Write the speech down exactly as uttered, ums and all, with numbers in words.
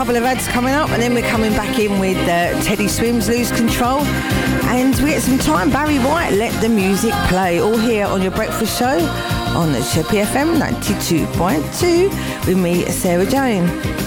couple of ads coming up, and then we're coming back in with uh, Teddy Swims, Lose Control. And we get some time, Barry White, Let the Music Play, all here on your breakfast show on Sheppey F M ninety-two point two with me, Sarah Jane.